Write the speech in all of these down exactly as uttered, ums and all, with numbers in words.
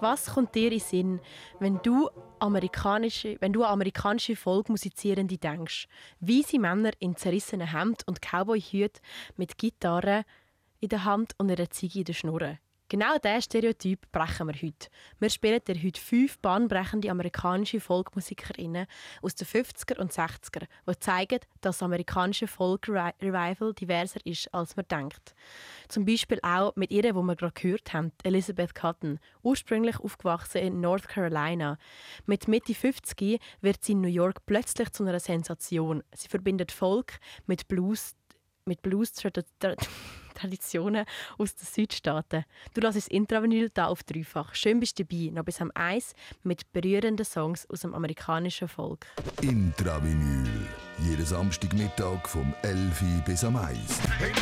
Was kommt dir in den Sinn, wenn du, amerikanische, wenn du an amerikanische Folkmusizierende denkst? Weisse Männer in zerrissenen Hemd und Cowboy-Hüten mit Gitarre in der Hand und einer Ziege in der Schnurre. Genau diesen Stereotyp brechen wir heute. Wir spielen dir heute fünf bahnbrechende amerikanische Folkmusikerinnen aus den fünfziger und sechziger, die zeigen, dass das amerikanische Folk-Revival diverser ist, als man denkt. Zum Beispiel auch mit ihr, die wir gerade gehört haben, Elizabeth Cotten, ursprünglich aufgewachsen in North Carolina. Mit Mitte fünfzig wird sie in New York plötzlich zu einer Sensation. Sie verbindet Folk mit Blues, mit Blues-Traditionen aus den Südstaaten. Du hörst das Intravinyl hier auf dreifach. Schön bist du dabei, noch bis am Eis mit berührenden Songs aus dem amerikanischen Volk. Intravinyl. Jeden Samstagmittag vom elf Uhr bis am eins.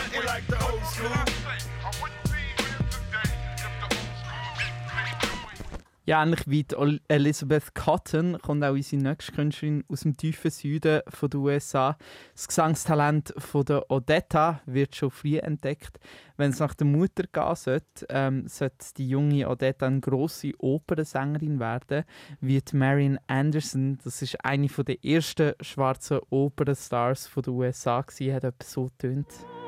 Ja, ähnlich wie die Elizabeth Cotten kommt auch unsere nächste Künstlerin aus dem tiefen Süden der U S A. Das Gesangstalent von der Odetta wird schon früh entdeckt. Wenn es nach der Mutter gehen sollte, ähm, sollte die junge Odetta eine grosse Opernsängerin werden, wie die Marian Anderson. Das ist eine der ersten schwarzen Opernstars der U S A gewesen, hat etwas so getönt.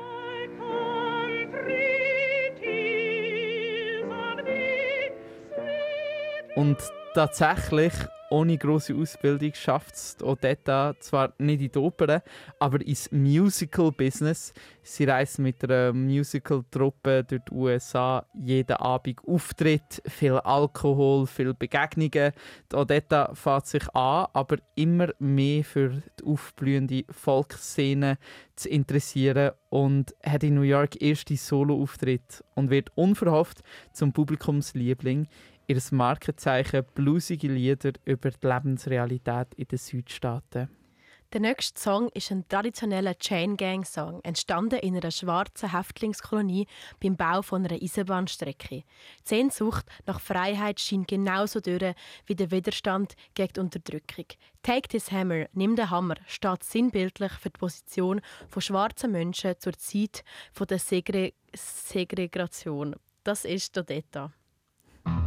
Und tatsächlich, ohne grosse Ausbildung, schafft es Odetta zwar nicht in die Oper, aber ins Musical-Business. Sie reist mit einer Musical-Truppe durch die U S A, jeden Abend Auftritt, viel Alkohol, viele Begegnungen. Die Odetta fährt sich an, aber immer mehr für die aufblühende Volksszene zu interessieren und hat in New York erste Solo-Auftritt und wird unverhofft zum Publikumsliebling. Ihr Markenzeichen bluesige Lieder über die Lebensrealität in den Südstaaten. Der nächste Song ist ein traditioneller Chain-Gang-Song, entstanden in einer schwarzen Häftlingskolonie beim Bau von einer Eisenbahnstrecke. Die Sehnsucht nach Freiheit scheint genauso durch wie der Widerstand gegen die Unterdrückung. «Take this hammer», «Nimm den Hammer» steht sinnbildlich für die Position von schwarzen Menschen zur Zeit der Segre- Segregation. Das ist Odetta.